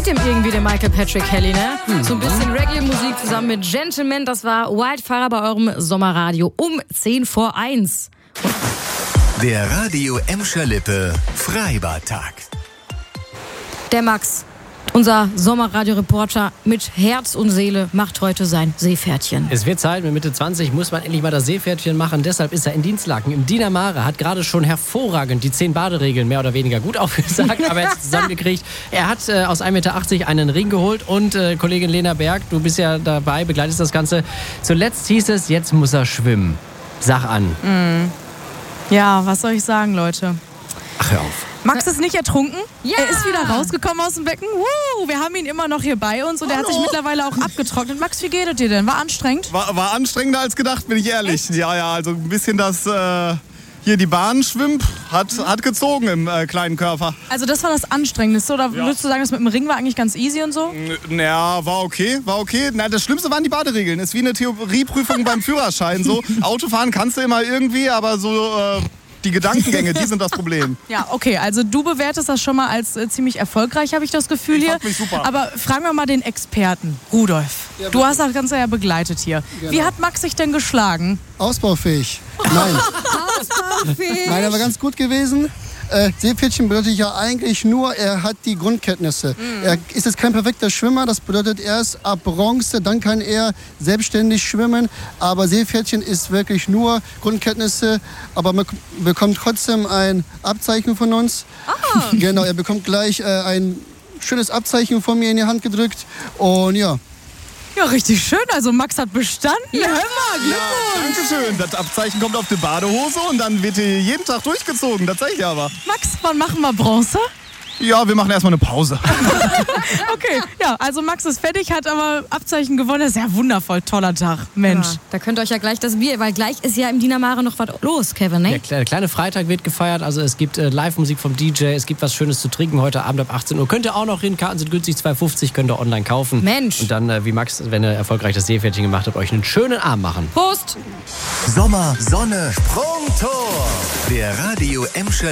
ihm irgendwie, der Michael Patrick Kelly, ne? So ein bisschen Reggae-Musik zusammen mit Gentleman. Das war Wildfire bei eurem Sommerradio um 1:50. Der Radio Emscher Lippe Freibadtag. Der Max, unser Sommerradio-Reporter mit Herz und Seele, macht heute sein Seepferdchen. Es wird Zeit, mit Mitte 20 muss man endlich mal das Seepferdchen machen. Deshalb ist er in Dienstlaken im Diener Mare, hat gerade schon hervorragend die 10 Baderegeln mehr oder weniger gut aufgesagt, aber jetzt zusammengekriegt. Er hat aus 1,80 Meter einen Ring geholt und Kollegin Lena Berg, du bist ja dabei, begleitest das Ganze. Zuletzt hieß es, jetzt muss er schwimmen. Sag an. Ja, was soll ich sagen, Leute? Ach, hör auf. Max ist nicht ertrunken. Ja. Er ist wieder rausgekommen aus dem Becken. Wir haben ihn immer noch hier bei uns und er hat sich mittlerweile auch abgetrocknet. Max, wie geht es dir denn? War anstrengend? War anstrengender als gedacht, bin ich ehrlich. Echt? Ja, also ein bisschen das hier die Bahn schwimmt, hat gezogen im kleinen Körper. Also das war das Anstrengendste, oder würdest du sagen, das mit dem Ring war eigentlich ganz easy und so? Naja, war okay. Na, das Schlimmste waren die Baderegeln. Ist wie eine Theorieprüfung beim Führerschein. So, Autofahren kannst du immer irgendwie, aber so die Gedankengänge, die sind das Problem. Ja, okay, also du bewertest das schon mal als ziemlich erfolgreich, habe ich das Gefühl hier. Fand mich super. Aber fragen wir mal den Experten, Rudolf. Ja, du hast das Ganze ja begleitet hier. Genau. Wie hat Max sich denn geschlagen? Ausbaufähig. Nein. Nein, er war ganz gut gewesen. Seepferdchen bedeutet ja eigentlich nur, er hat die Grundkenntnisse. Er ist jetzt kein perfekter Schwimmer, das bedeutet erst ab Bronze, dann kann er selbstständig schwimmen. Aber Seepferdchen ist wirklich nur Grundkenntnisse, aber man bekommt trotzdem ein Abzeichen von uns. Genau, er bekommt gleich ein schönes Abzeichen von mir in die Hand gedrückt und ja. Ja, richtig schön. Also Max hat bestanden. Ja. Hör mal, Glückwunsch. Dankeschön. Das Abzeichen kommt auf die Badehose und dann wird die jeden Tag durchgezogen. Das zeige ich aber. Max, wann machen wir Bronze? Ja, wir machen erstmal eine Pause. Okay, ja, also Max ist fertig, hat aber Abzeichen gewonnen. Das ist ja wundervoll, toller Tag, Mensch. Ja, da könnt ihr euch ja gleich das Bier, weil gleich ist ja im Diener Mare noch was los, Kevin, ne? Der kleine Freitag wird gefeiert, also es gibt Live-Musik vom DJ, es gibt was Schönes zu trinken heute Abend ab 18 Uhr. Könnt ihr auch noch hin, Karten sind günstig, 2,50, könnt ihr online kaufen. Mensch. Und dann, wie Max, wenn ihr erfolgreich das Seepferdchen gemacht habt, euch einen schönen Abend machen. Prost! Sommer, Sonne, Sprungtor. Der Radio Emscher